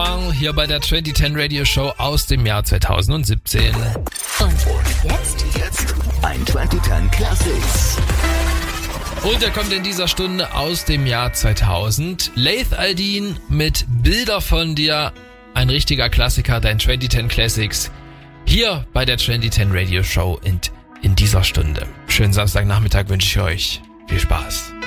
Hier bei der 2010 Radio Show aus dem Jahr 2017. Und jetzt ein 2010 Classics. Und er kommt in dieser Stunde aus dem Jahr 2000. Laith Al-Deen mit Bilder von dir. Ein richtiger Klassiker, dein 2010 Classics. Hier bei der 2010 Radio Show in dieser Stunde. Schönen Samstagnachmittag wünsche ich euch. Viel Spaß.